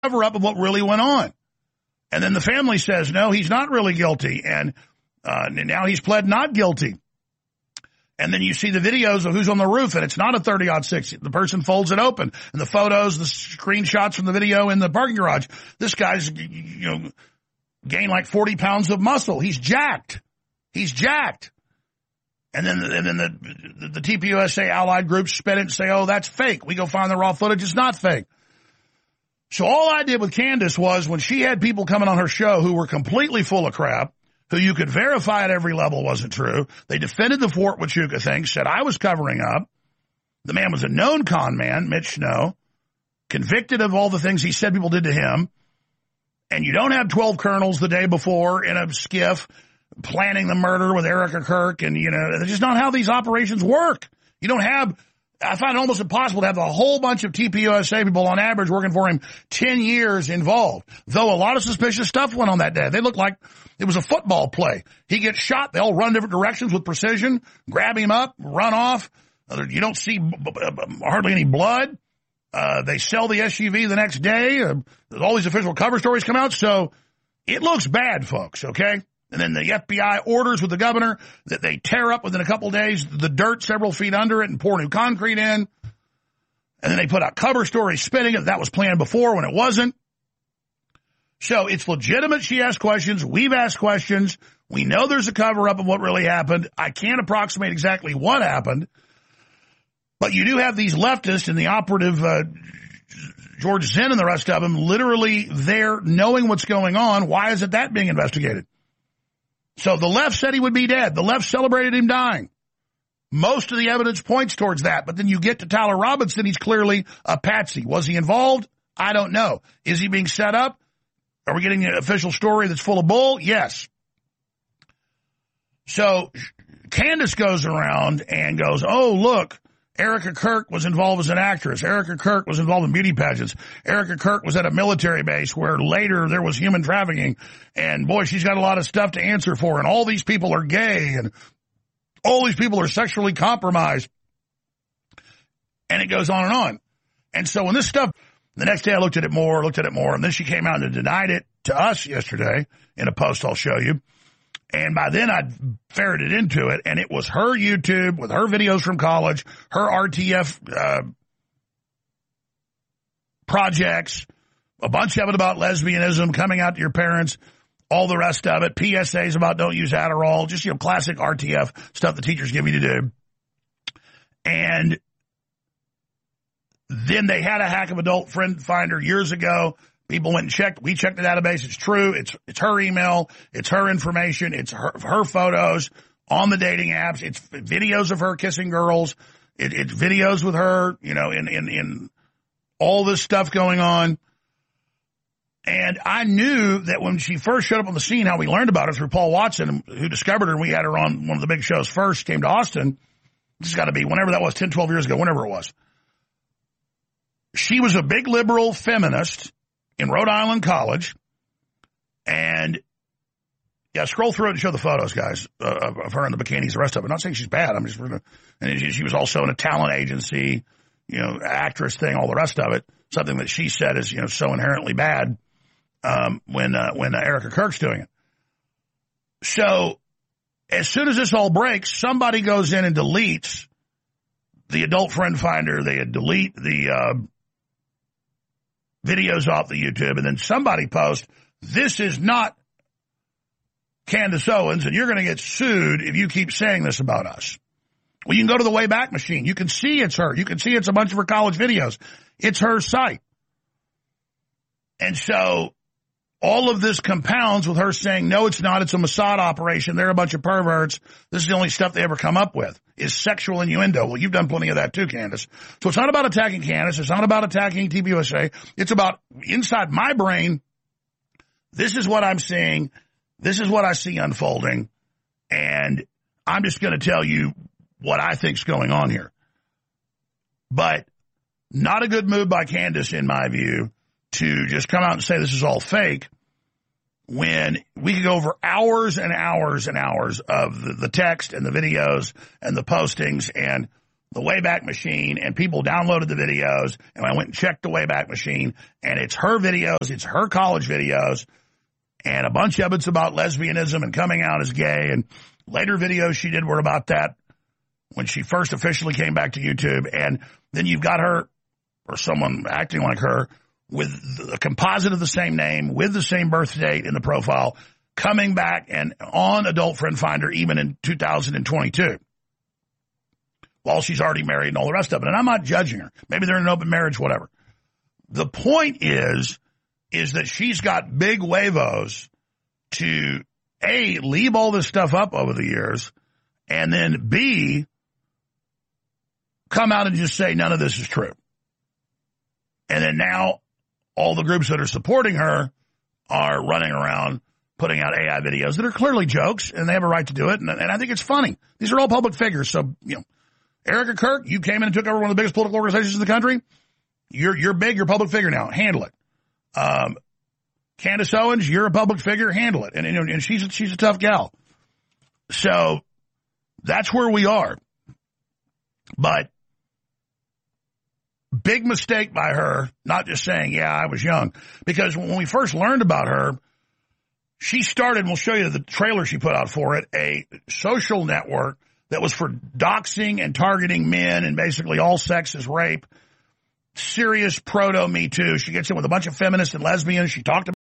cover-up of what really went on. And then the family says, no, he's not really guilty. And now he's pled not guilty. And then you see the videos of who's on the roof, and it's not a 30-06. The person folds it open. And the photos, the screenshots from the video in the parking garage. This guy's, gained like 40 pounds of muscle. He's jacked. He's jacked. And then the TPUSA allied groups spin it and say, oh, that's fake. We go find the raw footage. It's not fake. So all I did with Candace was when she had people coming on her show who were completely full of crap, who you could verify at every level wasn't true. They defended the Fort Huachuca thing, said I was covering up. The man was a known con man, Mitch Snow, convicted of all the things he said people did to him. And you don't have 12 colonels the day before in a skiff planning the murder with Erica Kirk. And, that's just not how these operations work. You don't have, I find it almost impossible to have a whole bunch of TPUSA people on average working for him 10 years involved. Though a lot of suspicious stuff went on that day. They looked like it was a football play. He gets shot. They all run different directions with precision, grab him up, run off. You don't see hardly any blood. They sell the SUV the next day. All these official cover stories come out. So it looks bad, folks, okay? And then the FBI orders with the governor that they tear up within a couple days the dirt several feet under it and pour new concrete in. And then they put out cover stories spinning it. That was planned before when it wasn't. So it's legitimate she asked questions. We've asked questions. We know there's a cover-up of what really happened. I can't approximate exactly what happened. But you do have these leftists and the operative George Zinn and the rest of them literally there knowing what's going on. Why isn't that being investigated? So the left said he would be dead. The left celebrated him dying. Most of the evidence points towards that. But then you get to Tyler Robinson. He's clearly a patsy. Was he involved? I don't know. Is he being set up? Are we getting an official story that's full of bull? Yes. So Candace goes around and goes, oh, look, Erica Kirk was involved as an actress. Erica Kirk was involved in beauty pageants. Erica Kirk was at a military base where later there was human trafficking. And, boy, she's got a lot of stuff to answer for. And all these people are gay. And all these people are sexually compromised. And it goes on and on. And so when this stuff, the next day I looked at it more. And then she came out and denied it to us yesterday in a post I'll show you. And by then I'd ferreted into it, and it was her YouTube with her videos from college, her RTF projects, a bunch of it about lesbianism, coming out to your parents, all the rest of it, PSAs about don't use Adderall, just, classic RTF stuff the teachers give you to do. And then they had a hack of Adult Friend Finder years ago. People went and checked. We checked the database. It's true. It's her email. It's her information. It's her photos on the dating apps. It's videos of her kissing girls. It's videos with her, in all this stuff going on. And I knew that when she first showed up on the scene, how we learned about her through Paul Watson, who discovered her, and we had her on one of the big shows first, came to Austin. This has got to be whenever that was, 10, 12 years ago, whenever it was. She was a big liberal feminist in Rhode Island College, and scroll through it and show the photos, guys, of her in the bikinis, the rest of it. I'm not saying she's bad. I'm just, and she was also in a talent agency, actress thing, all the rest of it. Something that she said is, so inherently bad, when Erica Kirk's doing it. So as soon as this all breaks, somebody goes in and deletes the Adult Friend Finder. They delete the, videos off the YouTube, and then somebody posts, this is not Candace Owens, and you're going to get sued if you keep saying this about us. Well, you can go to the Wayback Machine. You can see it's her. You can see it's a bunch of her college videos. It's her site. And so all of this compounds with her saying, no, it's not. It's a Mossad operation. They're a bunch of perverts. This is the only stuff they ever come up with, is sexual innuendo. Well, you've done plenty of that too, Candace. So it's not about attacking Candace. It's not about attacking TPUSA. It's about, inside my brain, this is what I'm seeing. This is what I see unfolding. And I'm just going to tell you what I think's going on here. But not a good move by Candace, in my view, to just come out and say this is all fake, when we could go over hours and hours and hours of the text and the videos and the postings and the Wayback Machine, and people downloaded the videos, and I went and checked the Wayback Machine, and it's her videos, it's her college videos, and a bunch of it's about lesbianism and coming out as gay, and later videos she did were about that when she first officially came back to YouTube. And then you've got her, or someone acting like her, with a composite of the same name, with the same birth date in the profile, coming back and on Adult Friend Finder even in 2022. While she's already married and all the rest of it. And I'm not judging her. Maybe they're in an open marriage, whatever. The point is that she's got big huevos to, A, leave all this stuff up over the years, and then, B, come out and just say none of this is true. And then now all the groups that are supporting her are running around putting out AI videos that are clearly jokes, and they have a right to do it. And I think it's funny. These are all public figures, so, you know, Erica Kirk, you came in and took over one of the biggest political organizations in the country. You're big, you're a public figure now. Handle it. Candace Owens, you're a public figure. Handle it. And she's a tough gal. So that's where we are. But big mistake by her, not just saying, yeah, I was young. Because when we first learned about her, she started, and we'll show you the trailer she put out for it, a social network that was for doxing and targeting men and basically all sex is rape. Serious proto-Me Too. She gets in with a bunch of feminists and lesbians. She talked about